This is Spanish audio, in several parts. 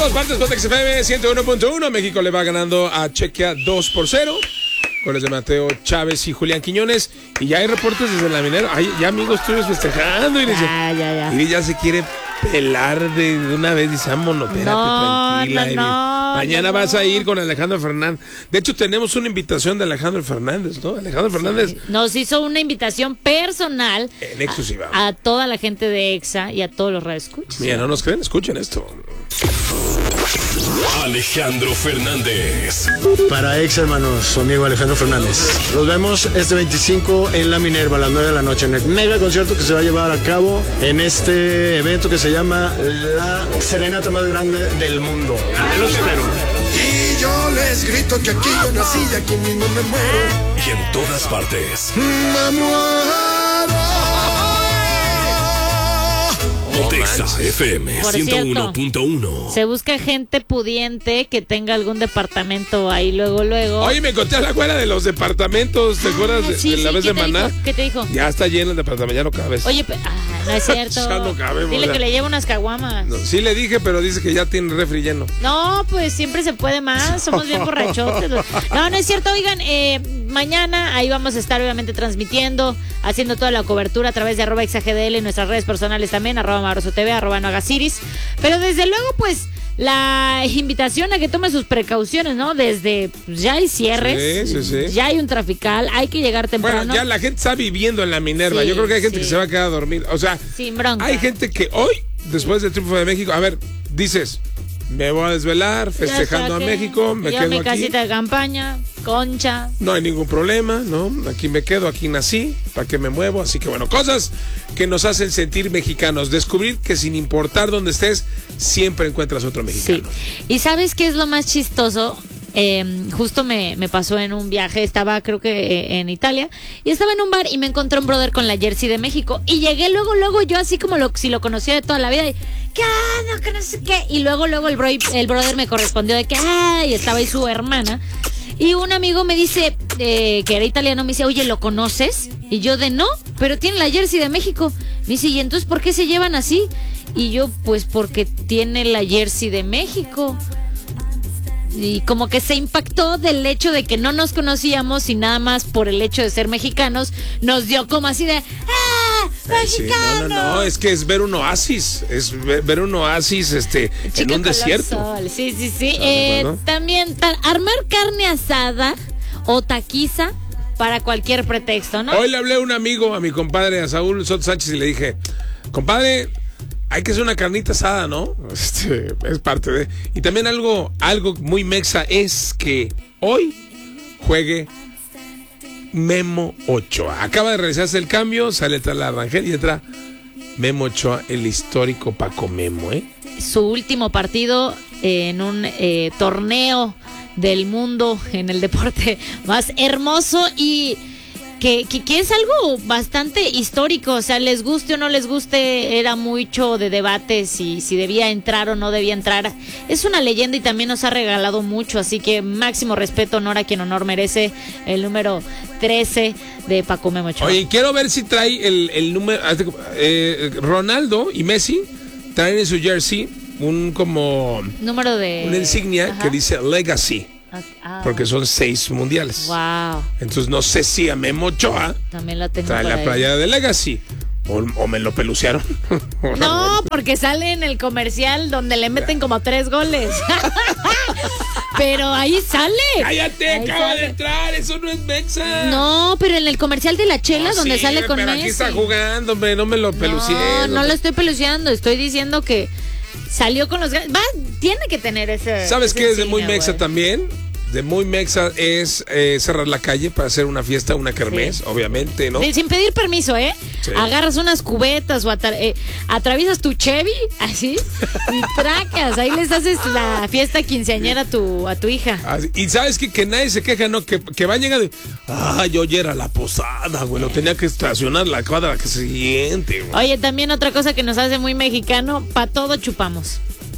todas partes, Pontex FM 101.1. México le va ganando a Chequia 2-0. Goles de Mateo Chávez y Julián Quiñones. Y ya hay reportes desde la Minera. Ay, ya amigos tuyos festejando. Y ya se quiere pelar de una vez. Dice, vámonos, espérate, tranquila. Mañana vas a ir con Alejandro Fernández. De hecho, tenemos una invitación de Alejandro Fernández, ¿no? Alejandro Fernández nos hizo una invitación personal en exclusiva a toda la gente de EXA y a todos los radioescuchas. Mira, no nos creen, escuchen esto. Alejandro Fernández. Para EXA, hermanos, su amigo Alejandro Fernández. Los vemos este 25 en La Minerva a las 9 de la noche en el mega concierto que se va a llevar a cabo en este evento que se llama la serenata más grande del mundo. Los espero. Y yo les grito que aquí yo nací y aquí mismo me muero. Y en todas partes. Me muero. Pontex FM Por 101.1. Se busca gente pudiente que tenga algún departamento ahí luego. Oye, me conté a la güera de los departamentos. ¿Te acuerdas de la vez de Maná? ¿Qué te dijo? Ya está lleno el departamento, ya no cabes. Oye, no es cierto. Ya no cabemos. Dile que le lleve unas caguamas. No, sí le dije, pero dice que ya tiene refri lleno. No, pues siempre se puede más. Somos bien borrachotes. No es cierto. Oigan, mañana ahí vamos a estar obviamente transmitiendo, haciendo toda la cobertura a través de @exagdl y nuestras redes personales también, @mabrosotv, @nohagasiris. Pero desde luego, pues, la invitación a que tome sus precauciones, ¿no? Desde ya hay cierres, sí. ya hay un trafical, hay que llegar temprano. Bueno, ya la gente está viviendo en la Minerva. Sí, yo creo que hay gente que se va a quedar a dormir. O sea, sin bronca. Hay gente que hoy, después del triunfo de México, a ver, dices, me voy a desvelar festejando a México, me quedo mi aquí. casita de campaña, concha. No hay ningún problema, ¿no? Aquí me quedo, aquí nací, ¿para qué me muevo? Así que bueno, cosas que nos hacen sentir mexicanos. Descubrir que sin importar dónde estés, siempre encuentras otro mexicano. Sí. ¿Y sabes qué es lo más chistoso? Justo me pasó en un viaje, estaba creo que en Italia, y estaba en un bar y me encontré un brother con la jersey de México, y llegué luego yo así como si lo conocía de toda la vida, y ¿qué? No, que no sé qué, y luego el brother me correspondió de que y estaba ahí su hermana, y un amigo me dice, que era italiano, me dice, oye, ¿lo conoces? Y yo de no, pero tiene la jersey de México. Me dice, ¿y entonces por qué se llevan así? Y yo, pues porque tiene la jersey de México. Y como que se impactó del hecho de que no nos conocíamos y nada más por el hecho de ser mexicanos nos dio como así de ¡mexicano! Sí, no, es que es ver un oasis, ver un oasis en un desierto. Sol. Sí. También armar carne asada o taquiza para cualquier pretexto, ¿no? Hoy le hablé a un amigo, a mi compadre, a Saúl Soto Sánchez, y le dije, compadre, hay que hacer una carnita asada, ¿no? Es parte de... Y también algo muy mexa es que hoy juegue Memo Ochoa. Acaba de realizarse el cambio, sale la Rangel y entra Memo Ochoa, el histórico Paco Memo, ¿eh? Su último partido en un torneo del mundo, en el deporte más hermoso y... Que es algo bastante histórico, o sea, les guste o no les guste, era mucho de debate si debía entrar o no debía entrar. Es una leyenda y también nos ha regalado mucho, así que máximo respeto, honor a quien honor merece, el número 13 de Paco Memo Ochoa. Oye, quiero ver si trae el número, Ronaldo y Messi traen en su jersey número de... una insignia que dice Legacy. Porque son 6 mundiales. Wow. Entonces no sé si a Memo Ochoa también la tengo trae la playa de Legacy o me lo pelucearon. No, porque sale en el comercial donde le meten como 3 goles. Pero ahí sale. Cállate, acaba de entrar, eso no es mexa. No, pero en el comercial de la chela donde sale con pero Messi. Aquí está jugando, hombre, no me lo pelucié. No lo estoy peluceando, estoy diciendo que salió con los... tiene que tener ese... ¿Sabes qué es de muy cine, mexa también? De muy mexa es cerrar la calle para hacer una fiesta, una kermés, obviamente, ¿no? Sin pedir permiso, ¿eh? Sí. Agarras unas cubetas o atraviesas tu Chevy, así, y tracas. Ahí les haces la fiesta quinceañera a tu hija. Y sabes que nadie se queja, ¿no? Que van llegando. Yo ya era la posada, güey. Lo tenía que estacionar la cuadra siguiente, güey. Oye, también otra cosa que nos hace muy mexicano, para todo chupamos.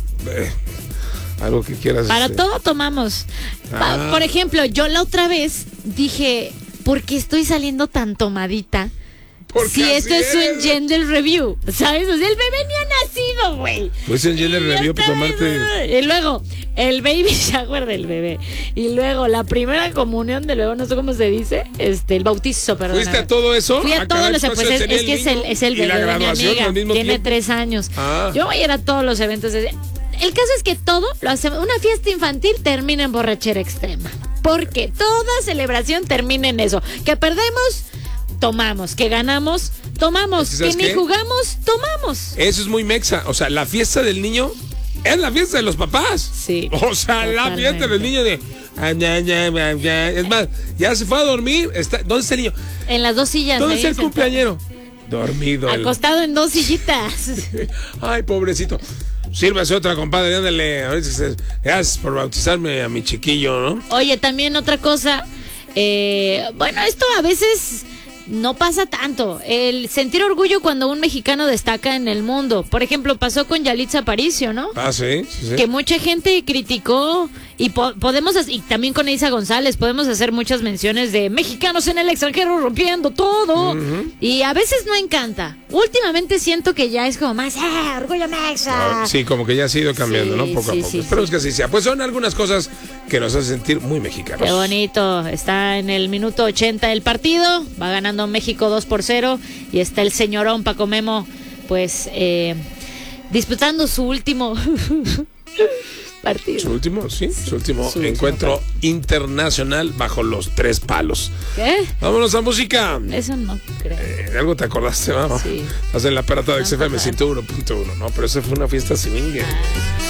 Algo que quieras. Para todo tomamos. Por ejemplo, yo la otra vez dije, ¿por qué estoy saliendo tan tomadita? Porque si esto así es un gender review, ¿sabes? O sea, el bebé ni ha nacido, güey. Pues en gender Y ya review, pues está, tomarte. Y luego, el baby shower del bebé. Y luego, la primera comunión del bebé, no sé cómo se dice. El bautizo, perdón. ¿Fuiste a todo eso? Fui a Ah, todos caray, los pues, pues, sería es que niño es el y la bebé de mi graduación amiga. al mismo Tiene tiempo. 3 años. Ah. Yo voy a ir a todos los eventos. El caso es que todo lo hacemos. Una fiesta infantil termina en borrachera extrema. Porque toda celebración termina en eso. Que perdemos, tomamos. Que ganamos, tomamos. ¿Sí Que sabes ni qué? jugamos, tomamos. Eso es muy mexa. O sea, la fiesta del niño es la fiesta de los papás. Sí, O sea, la totalmente. fiesta del niño de. Es más, ya se fue a dormir. ¿Dónde está el niño? En las 2 sillas. ¿Dónde ahí está el sentado. cumpleañero? Dormido. Acostado en 2 sillitas. Ay, pobrecito. Sírvase otra, compadre, ándale. Gracias por bautizarme a mi chiquillo, ¿no? Oye, también otra cosa. Bueno, esto a veces no pasa tanto. El sentir orgullo cuando un mexicano destaca en el mundo. Por ejemplo, pasó con Yalitza Aparicio, ¿no? Ah, sí, sí, sí. Que mucha gente criticó y y también con Isa González podemos hacer muchas menciones de mexicanos en el extranjero rompiendo todo. Y a veces no encanta. Últimamente siento que ya es como más orgullo mexa. Sí, como que ya se ha ido cambiando, Sí, ¿no? Poco sí, a poco. sí, Esperemos sí. que así sea. Pues son algunas cosas que nos hacen sentir muy mexicanos. Qué bonito. Está en el minuto 80 del partido. Va ganando México 2-0. Y está el señorón Paco Memo, pues, disputando su último partido. Su último, sí, su último Su encuentro internacional bajo los 3 palos. ¿Qué? Vámonos a música. Eso no creo. De algo te acordaste, vamos. Sí. Estás en la perata de XFM Vamos a 101.1, ¿no? Pero esa fue una fiesta swinger.